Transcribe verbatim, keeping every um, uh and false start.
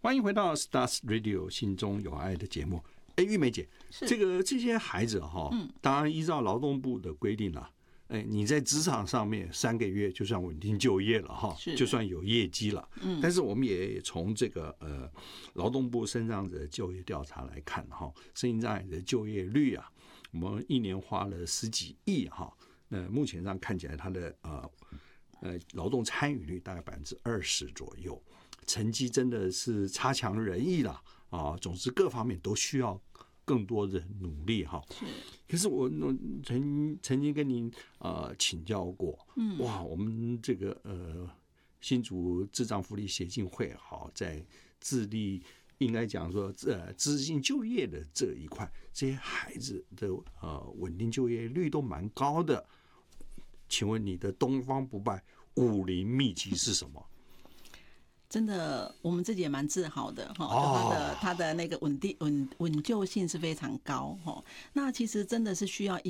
欢迎回到 Stars Radio 心中有爱的节目。哎，玉梅姐，这个这些孩子哈，嗯，当然依照劳动部的规定啦，哎，你在职场上面三个月就算稳定就业了哈，就算有业绩了。嗯，但是我们也从这个呃劳动部身障者就业调查来看哈，身心障碍的就业率啊，我们一年花了十几亿哈，那目前上看起来它的呃呃劳动参与率大概百分之二十左右。成绩真的是差强人意啦啊！总之各方面都需要更多的努力哈。可是我我曾曾经跟您呃请教过，嗯，哇，我们这个呃新竹智障福利协进会好在致力，应该讲说呃资金就业的这一块，这些孩子的呃稳定就业率都蛮高的。请问你的东方不败武林秘籍是什么？ 真的，我们自己也蛮自豪的哈，它的它的那个稳定稳稳就性是非常高哈。那其实真的是需要一